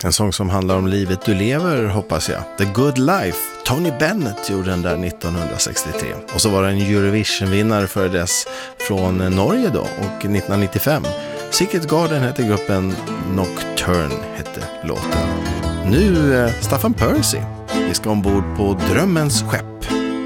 En sång som handlar om livet du lever, hoppas jag. The Good Life. Tony Bennett gjorde den där 1963. Och så var det en Eurovision-vinnare för dess från Norge då, och 1995. Secret Garden hette gruppen, Nocturne hette låten. Nu Staffan Percy. Vi ska ombord på Drömmens skepp.